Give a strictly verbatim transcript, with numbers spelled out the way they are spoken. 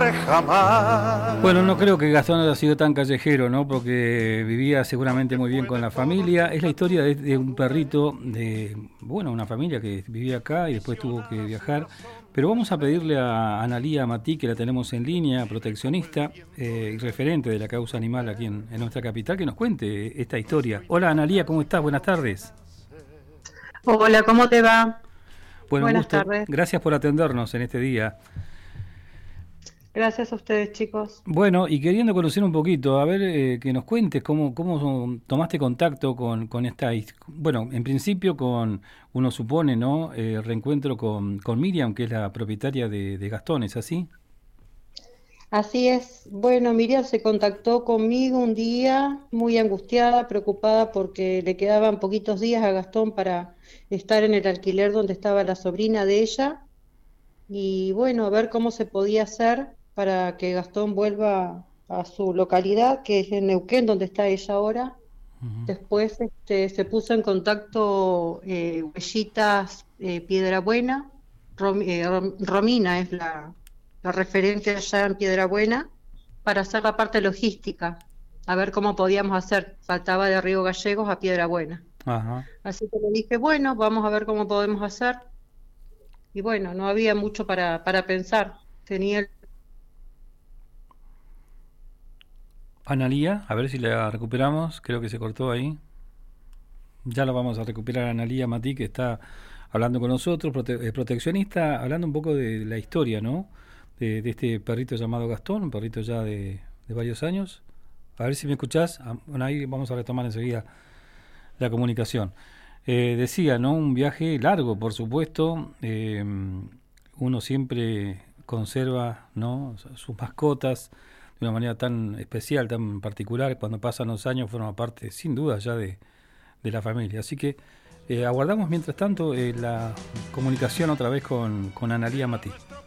olvidar jamás. Bueno, no creo que Gastón haya sido tan callejero, ¿no? Porque vivía seguramente muy bien con la familia. Es la historia de, de un perrito, de, bueno, una familia que vivía acá y después tuvo que viajar. Pero vamos a pedirle a Analía Matí, que la tenemos en línea, proteccionista eh, y referente de la causa animal aquí en, en nuestra capital, que nos cuente esta historia. Hola Analía, ¿cómo estás? Buenas tardes. Hola, ¿cómo te va? Bueno, un Buenas gusto. tardes. Gracias por atendernos en este día. Gracias a ustedes, chicos. Bueno, y queriendo conocer un poquito, a ver, eh, que nos cuentes cómo, cómo tomaste contacto con, con esta, bueno, en principio con, uno supone, ¿no? Eh, reencuentro con, con Miriam, que es la propietaria de, de Gastón, ¿es así? Así es. Bueno, Miriam se contactó conmigo un día muy angustiada, preocupada porque le quedaban poquitos días a Gastón para estar en el alquiler donde estaba la sobrina de ella y bueno, a ver cómo se podía hacer para que Gastón vuelva a su localidad, que es en Neuquén, donde está ella ahora. Uh-huh. Después este, se puso en contacto eh, Huellitas eh, Piedrabuena, Rom- eh, Rom- Romina es la, la referente allá en Piedrabuena, para hacer la parte logística, a ver cómo podíamos hacer. Faltaba de Río Gallegos a Piedrabuena. Ajá. Así que le dije, bueno, vamos a ver cómo podemos hacer. Y bueno, no había mucho para, para pensar. Tenía el... Analía, a ver si la recuperamos, creo que se cortó ahí. Ya la vamos a recuperar a Analía Matí, que está hablando con nosotros, prote- eh, proteccionista, hablando un poco de la historia, ¿no? De, de este perrito llamado Gastón, un perrito ya de, de varios años. A ver si me escuchás. Ah, bueno, ahí vamos a retomar enseguida la comunicación. Eh, decía, ¿no? Un viaje largo, por supuesto. Eh, uno siempre conserva, ¿no? Sus mascotas de una manera tan especial, tan particular. Cuando pasan los años forma parte, sin duda, ya de, de la familia. Así que eh, aguardamos mientras tanto eh, la comunicación otra vez con, con Analía Matí.